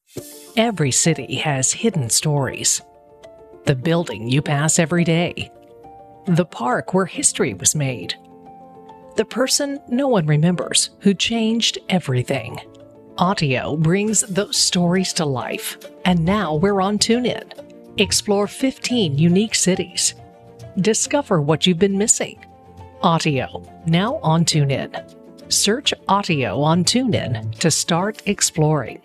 Every city has hidden stories. The building you pass every day. The park where history was made. The person no one remembers who changed everything. Audio brings those stories to life. And now we're on TuneIn. Explore 15 unique cities. Discover what you've been missing. Audio, now on TuneIn. Search Audio on TuneIn to start exploring.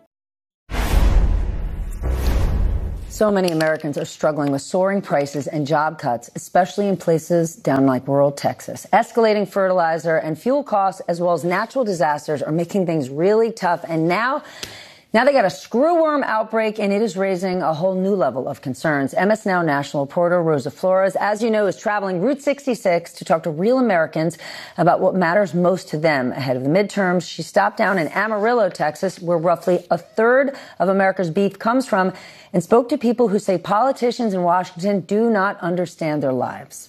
So many Americans are struggling with soaring prices and job cuts, especially in places down like rural Texas. Escalating fertilizer and fuel costs, as well as natural disasters, are making things really tough. And now they got a screwworm outbreak, and it is raising a whole new level of concerns. MS Now national reporter Rosa Flores, as you know, is traveling Route 66 to talk to real Americans about what matters most to them ahead of the midterms. She stopped down in Amarillo, Texas, where roughly a third of America's beef comes from, and spoke to people who say politicians in Washington do not understand their lives.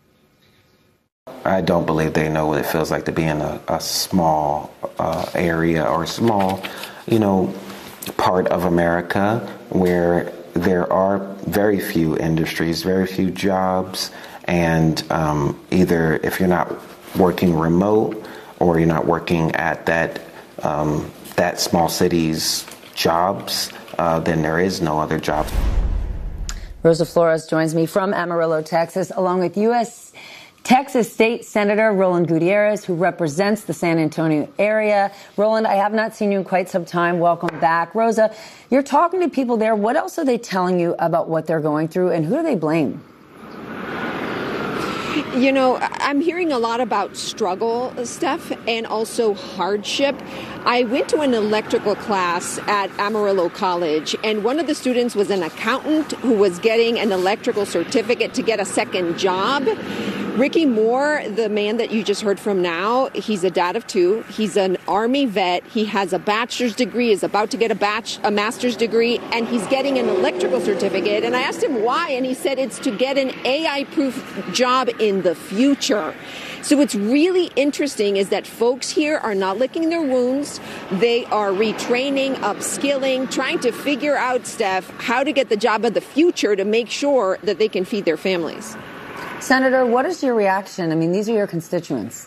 I don't believe they know what it feels like to be in a small area or small, part of America where there are very few industries, very few jobs, and either if you're not working remote or you're not working at that small city's jobs, then there is no other jobs. Rosa Flores joins me from Amarillo, Texas, along with Texas State Senator Roland Gutierrez, who represents the San Antonio area. Roland, I have not seen you in quite some time. Welcome back. Rosa, you're talking to people there. What else are they telling you about what they're going through, and who do they blame? I'm hearing a lot about struggle, Steph, and also hardship. I went to an electrical class at Amarillo College, and one of the students was an accountant who was getting an electrical certificate to get a second job. Ricky Moore, the man that you just heard from now, he's a dad of two. He's an Army vet. He has a bachelor's degree, is about to get a master's degree, and he's getting an electrical certificate. And I asked him why, and he said it's to get an AI-proof job in the future. So what's really interesting is that folks here are not licking their wounds. They are retraining, upskilling, trying to figure out, Steph, how to get the job of the future to make sure that they can feed their families. Senator, what is your reaction? I mean, these are your constituents.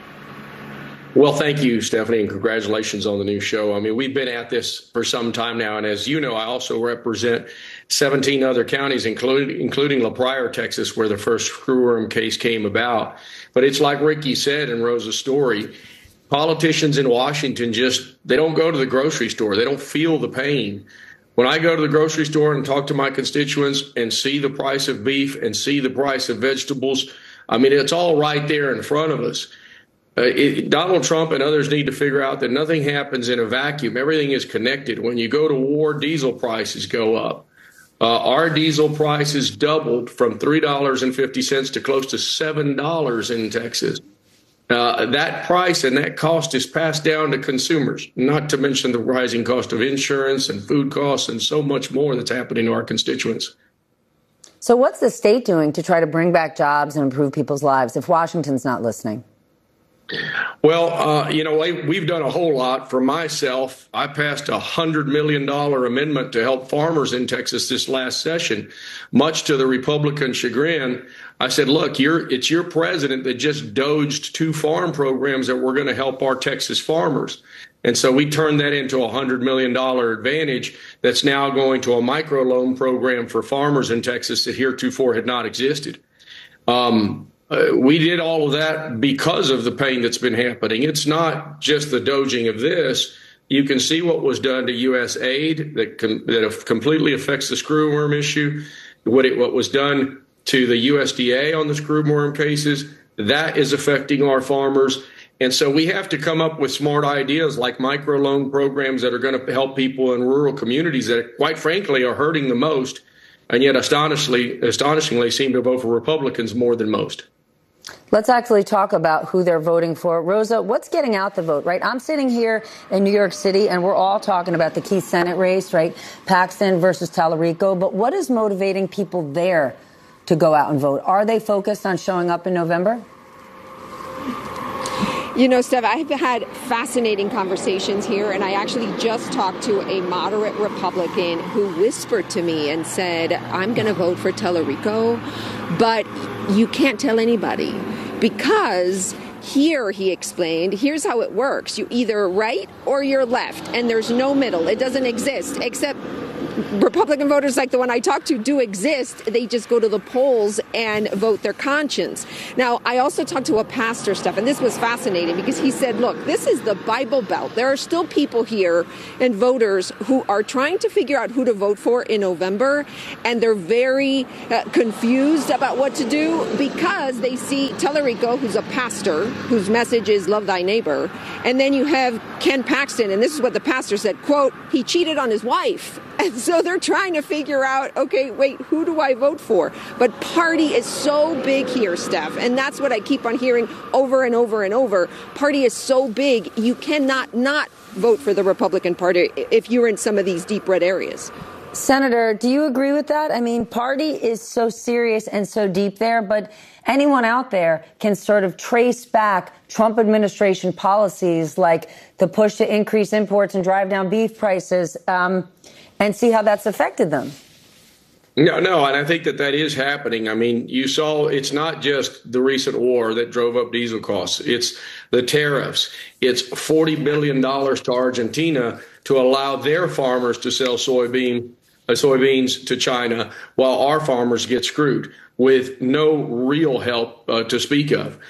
Well, thank you, Stephanie, and congratulations on the new show. I mean, we've been at this for some time now, and as you know, I also represent 17 other counties, including La Pryor, Texas, where the first screwworm case came about. But it's like Ricky said in Rosa's story, politicians in Washington they don't go to the grocery store. They don't feel the pain. When I go to the grocery store and talk to my constituents and see the price of beef and see the price of vegetables, I mean, it's all right there in front of us. Donald Trump and others need to figure out that nothing happens in a vacuum. Everything is connected. When you go to war, diesel prices go up. Our diesel prices doubled from $3.50 to close to $7 in Texas. That price and that cost is passed down to consumers, not to mention the rising cost of insurance and food costs and so much more that's happening to our constituents. So what's the state doing to try to bring back jobs and improve people's lives if Washington's not listening? Well, we've done a whole lot. For myself, I passed a $100 million amendment to help farmers in Texas this last session, much to the Republican chagrin. I said, look, it's your president that just doged 2 farm programs that were going to help our Texas farmers. And so we turned that into a $100 million advantage that's now going to a microloan program for farmers in Texas that heretofore had not existed. We did all of that because of the pain that's been happening. It's not just the doging of this. You can see what was done to U.S. aid that completely affects the screwworm issue, what was done to the USDA on the screwworm cases. That is affecting our farmers. And so we have to come up with smart ideas like microloan programs that are going to help people in rural communities that, quite frankly, are hurting the most, and yet astonishingly seem to vote for Republicans more than most. Let's actually talk about who they're voting for. Rosa, what's getting out the vote, right? I'm sitting here in New York City, and we're all talking about the key Senate race, right? Paxton versus Tallarico. But what is motivating people there to go out and vote? Are they focused on showing up in November? Steph, I've had fascinating conversations here, and I actually just talked to a moderate Republican who whispered to me and said, I'm going to vote for Tellerico, but you can't tell anybody because here, he explained, here's how it works. You either right or you're left, and there's no middle. It doesn't exist, except Republican voters like the one I talked to do exist. They just go to the polls and vote their conscience. Now, I also talked to a pastor, Steph, and this was fascinating because he said, look, this is the Bible Belt. There are still people here and voters who are trying to figure out who to vote for in November, and they're very confused about what to do because they see Tellerico, who's a pastor, whose message is love thy neighbor, and then you have Ken Paxton, and this is what the pastor said, quote, he cheated on his wife. And so they're trying to figure out, okay, wait, who do I vote for? But party is so big here, Steph, and that's what I keep on hearing over and over and over. Party is so big, you cannot not vote for the Republican Party if you're in some of these deep red areas. Senator, do you agree with that? I mean, party is so serious and so deep there, but anyone out there can sort of trace back Trump administration policies like the push to increase imports and drive down beef prices, and see how that's affected them. No, and I think that is happening. I mean, you saw it's not just the recent war that drove up diesel costs. It's the tariffs. It's $40 billion to Argentina to allow their farmers to sell soybeans to China while our farmers get screwed with no real help to speak of.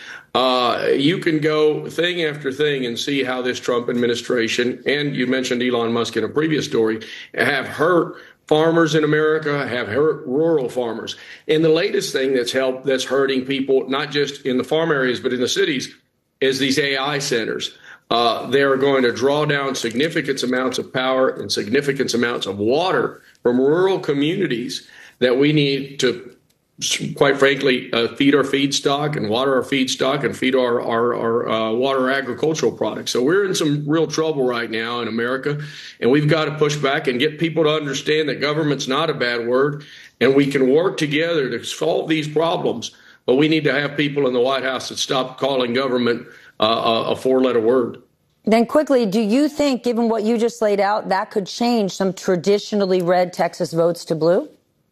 You can go thing after thing and see how this Trump administration, and you mentioned Elon Musk in a previous story, have hurt farmers in America, have hurt rural farmers. And the latest thing that's hurting people, not just in the farm areas, but in the cities, is these AI centers. They're going to draw down significant amounts of power and significant amounts of water from rural communities that we need to, quite frankly, feed our feedstock and water our feedstock and feed our water agricultural products. So we're in some real trouble right now in America, and we've got to push back and get people to understand that government's not a bad word, and we can work together to solve these problems. But we need to have people in the White House that stop calling government a four-letter word. Then quickly, do you think, given what you just laid out, that could change some traditionally red Texas votes to blue?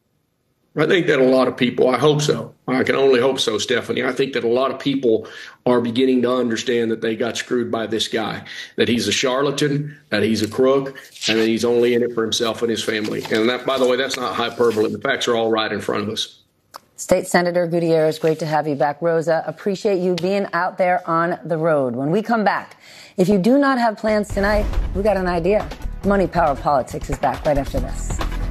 I think that a lot of people, I hope so. I can only hope so, Stephanie. I think that a lot of people are beginning to understand that they got screwed by this guy, that he's a charlatan, that he's a crook, and that he's only in it for himself and his family. And that, by the way, that's not hyperbole. The facts are all right in front of us. State Senator Gutierrez, great to have you back. Rosa, appreciate you being out there on the road. When we come back, if you do not have plans tonight, we got an idea. Money, Power, Politics is back right after this.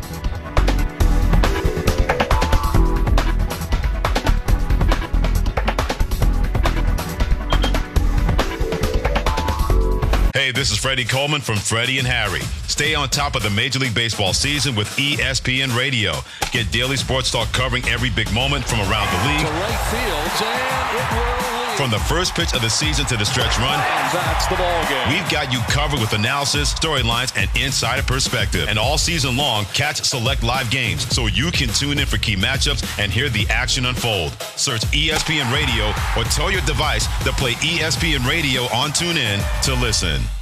Hey, this is Freddie Coleman from Freddie and Harry. Stay on top of the Major League Baseball season with ESPN Radio. Get daily sports talk covering every big moment from around the league. To right field, and it will lead. From the first pitch of the season to the stretch run. And that's the ball game. We've got you covered with analysis, storylines, and insider perspective. And all season long, catch select live games so you can tune in for key matchups and hear the action unfold. Search ESPN Radio or tell your device to play ESPN Radio on TuneIn to listen.